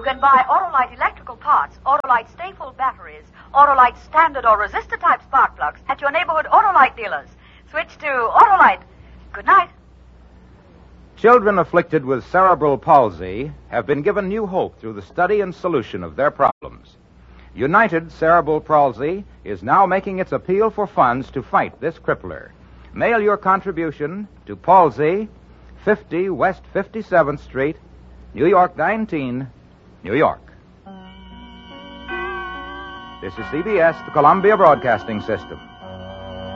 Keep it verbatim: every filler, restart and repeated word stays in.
You can buy Autolite electrical parts, Autolite stay-full batteries, Autolite standard or resistor-type spark plugs at your neighborhood Autolite dealers. Switch to Autolite. Good night. Children afflicted with cerebral palsy have been given new hope through the study and solution of their problems. United Cerebral Palsy is now making its appeal for funds to fight this crippler. Mail your contribution to Palsy, fifty West fifty-seventh Street, New York nineteen, New York. This is C B S, the Columbia Broadcasting System.